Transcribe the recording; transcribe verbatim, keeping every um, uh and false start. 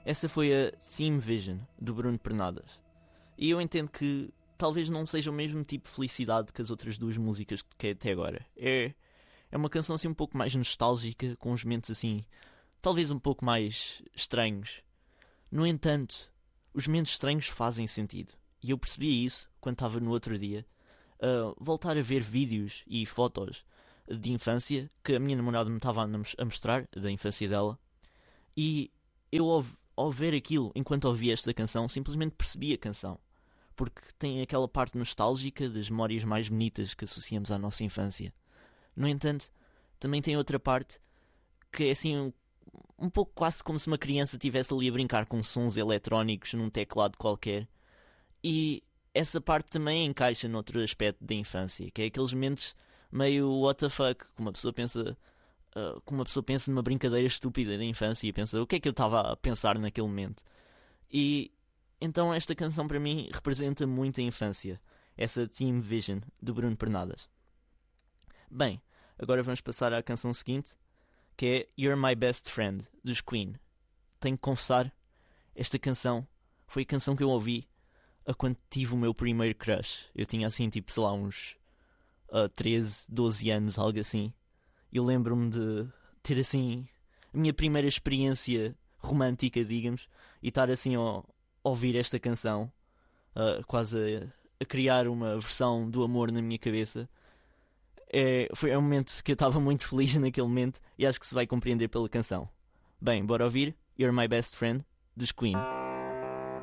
Essa foi a Theme Vision, do Bruno Pernadas. E eu entendo que talvez não seja o mesmo tipo de felicidade que as outras duas músicas que toquei até agora. É, é uma canção assim um pouco mais nostálgica, com uns momentos assim, talvez um pouco mais estranhos. No entanto, os momentos estranhos fazem sentido. E eu percebi isso quando estava no outro dia a voltar a ver vídeos e fotos de infância que a minha namorada me estava a mostrar, da infância dela. E eu, ao, ao ver aquilo, enquanto ouvia esta canção, simplesmente percebi a canção. Porque tem aquela parte nostálgica das memórias mais bonitas que associamos à nossa infância. No entanto, também tem outra parte que é assim um, um pouco quase como se uma criança estivesse ali a brincar com sons eletrónicos num teclado qualquer. E essa parte também encaixa noutro aspecto da infância, que é aqueles momentos meio what the fuck, que uma pessoa pensa, uh, que uma pessoa pensa numa brincadeira estúpida da infância e pensa, o que é que eu estava a pensar naquele momento? E então esta canção para mim representa muito a infância, essa Theme Vision do Bruno Pernadas. Bem, agora vamos passar à canção seguinte, que é You're My Best Friend, dos Queen. Tenho que confessar, esta canção foi a canção que eu ouvi a quando tive o meu primeiro crush. Eu tinha assim, tipo, sei lá, uns uh, treze, doze anos, algo assim. Eu lembro-me de ter assim a minha primeira experiência romântica, digamos, e estar assim a ouvir esta canção, uh, quase a, a criar uma versão do amor na minha cabeça. É, foi um momento que eu estava muito feliz naquele momento e acho que se vai compreender pela canção. Bem, bora ouvir You're My Best Friend, dos Queen.